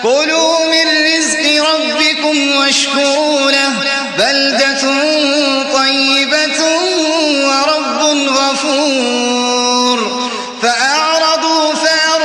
كلوا من رزق ربكم واشكروا له بلدة طيبة ورب غفور